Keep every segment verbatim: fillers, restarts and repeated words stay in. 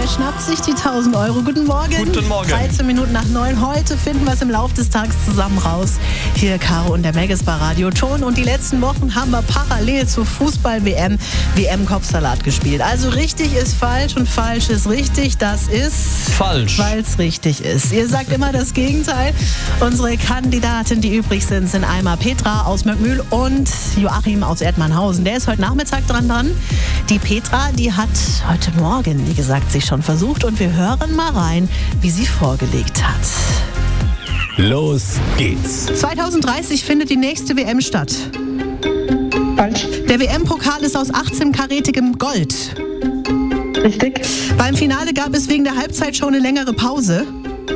Wer schnappt sich die tausend Euro? Guten Morgen. Guten Morgen. dreizehn Minuten nach neun. Heute finden wir es im Laufe des Tages zusammen raus. Hier Caro und der Megas bei Radio Ton. Und die letzten Wochen haben wir parallel zur Fußball-W M W M-Kopfsalat gespielt. Also richtig ist falsch und falsch ist richtig. Das ist falsch, weil es richtig ist. Ihr sagt immer das Gegenteil. Unsere Kandidaten, die übrig sind, sind einmal Petra aus Möckmühl und Joachim aus Erdmannhausen. Der ist heute Nachmittag dran dran. Die Petra, die hat heute Morgen, wie gesagt, sich schon versucht. Und wir hören mal rein, wie sie vorgelegt hat. Los geht's. zwanzig dreißig findet die nächste W M statt. Falsch. Der W M-Pokal ist aus achtzehnkarätigem Gold. Richtig. Beim Finale gab es wegen der Halbzeitshow eine längere Pause.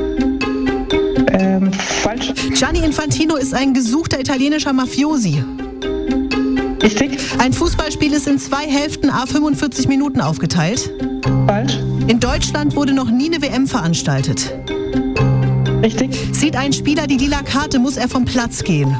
Ähm, falsch. Gianni Infantino ist ein gesuchter italienischer Mafiosi. Richtig. Ein Fußballspiel ist in zwei Hälften à fünfundvierzig Minuten aufgeteilt. Falsch. In Deutschland wurde noch nie eine W M veranstaltet. Richtig. Sieht ein Spieler die lila Karte, muss er vom Platz gehen.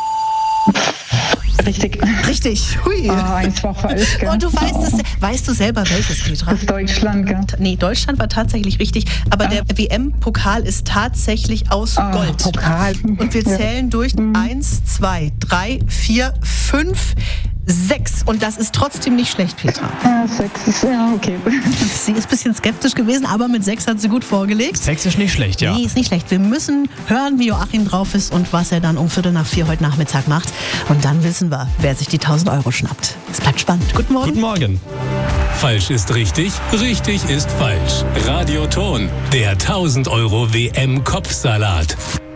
Richtig. Richtig. Hui. Ah, eins war falsch, gell? Und du weißt es, weißt du selber welches, Petra? Das ist Deutschland, gell? Nee, Deutschland war tatsächlich richtig, aber ah. der W M-Pokal ist tatsächlich aus ah, Gold. Pokal. Und wir zählen ja. durch mhm. eins, zwei, drei, vier, fünf, sechs. Und das ist trotzdem nicht schlecht, Petra. Ja, sechs ist, ja, okay. Sie ist ein bisschen skeptisch gewesen, aber mit sechs hat sie gut vorgelegt. Sechs ist nicht schlecht, ja. Nee, ist nicht schlecht. Wir müssen hören, wie Joachim drauf ist und was er dann um Viertel nach vier heute Nachmittag macht. Und dann wissen wir, wer sich die tausend Euro schnappt. Es bleibt spannend. Guten Morgen. Guten Morgen. Falsch ist richtig, richtig ist falsch. Radio Ton, der tausend Euro W M-Kopfsalat.